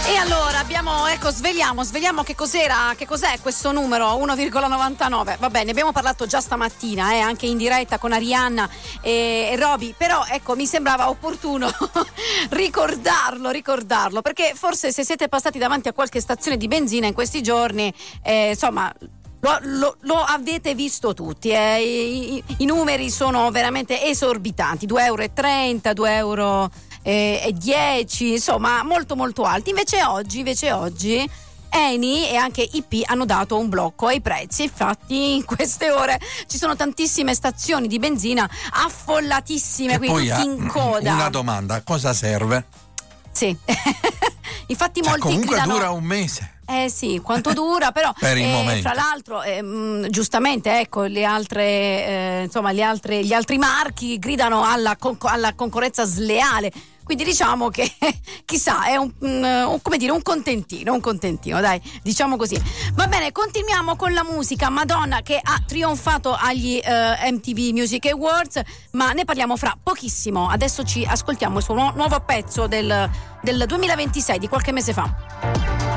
E allora sveliamo che cos'è questo numero 1,99. Va bene, abbiamo parlato già stamattina, anche in diretta con Arianna e Roby, però ecco, mi sembrava opportuno ricordarlo, perché forse se siete passati davanti a qualche stazione di benzina in questi giorni, insomma, lo avete visto tutti, i numeri sono veramente esorbitanti, 2,30 €, 2,10 €, insomma molto molto alti. Invece oggi Eni e anche IP hanno dato un blocco ai prezzi, infatti in queste ore ci sono tantissime stazioni di benzina affollatissime, quindi tutti in coda. Una domanda, a cosa serve? Sì. Infatti molti comunque gridano, dura un mese. Sì, quanto dura, però per il momento. fra l'altro giustamente, ecco, gli altri marchi gridano alla concorrenza sleale. Quindi diciamo che chissà, è un contentino, dai, diciamo così. Va bene, continuiamo con la musica. Madonna, che ha trionfato agli MTV Music Awards, ma ne parliamo fra pochissimo. Adesso ci ascoltiamo il suo nuovo pezzo del 2026, di qualche mese fa.